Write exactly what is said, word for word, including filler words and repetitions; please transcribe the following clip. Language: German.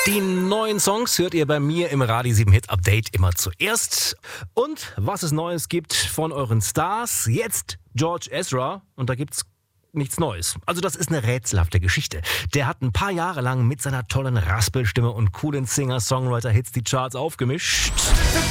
Die neuen Songs hört ihr bei mir im Radio sieben Hit Update immer zuerst. Und was es Neues gibt von euren Stars, jetzt George Ezra, und da gibt's nichts Neues. Also das ist eine rätselhafte Geschichte. Der hat ein paar Jahre lang mit seiner tollen Raspelstimme und coolen Singer-Songwriter-Hits die Charts aufgemischt.